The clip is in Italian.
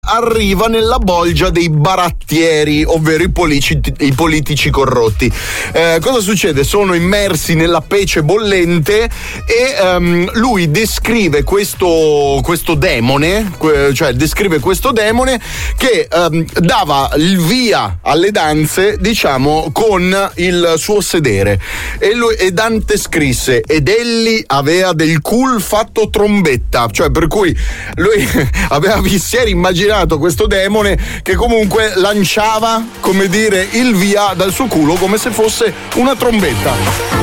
arriva nella bolgia dei barattieri, ovvero i politici corrotti. Cosa succede? Sono immersi nella pece bollente e lui descrive questo demone, cioè descrive questo demone che dava il via alle danze, diciamo, con il suo sedere. E Dante scrisse: ed egli aveva del cul fatto trombetta, cioè per cui lui si era immaginato questo demone che comunque lanciava, come dire, il via dal suo culo come se fosse una trombetta.